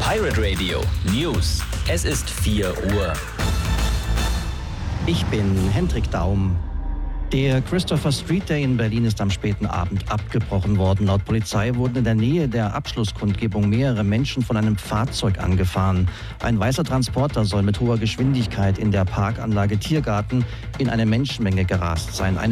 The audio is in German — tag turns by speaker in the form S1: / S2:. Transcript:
S1: Pirate Radio News. Es ist 4 Uhr.
S2: Ich bin Hendrik Daum. Der Christopher Street Day in Berlin ist am späten Abend abgebrochen worden. Laut Polizei wurden in der Nähe der Abschlusskundgebung mehrere Menschen von einem Fahrzeug angefahren. Ein weißer Transporter soll mit hoher Geschwindigkeit in der Parkanlage Tiergarten in eine Menschenmenge gerast sein.